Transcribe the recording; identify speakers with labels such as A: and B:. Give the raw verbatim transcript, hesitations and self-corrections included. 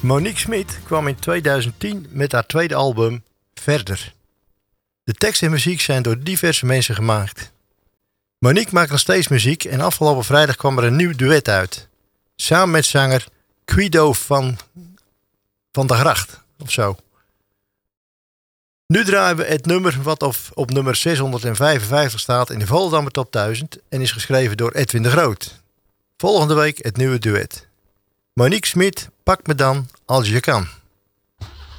A: Monique Smit kwam in tweeduizend tien met haar tweede album Verder. De tekst en muziek zijn door diverse mensen gemaakt. Monique maakt nog steeds muziek en afgelopen vrijdag kwam er een nieuw duet uit. Samen met zanger Guido van, van der Gracht, of zo. Nu draaien we het nummer wat op, op nummer zeshonderdvijfenvijftig staat in de Volendammer Top duizend en is geschreven door Edwin de Groot. Volgende week het nieuwe duet. Monique Smit, pak me dan als je kan.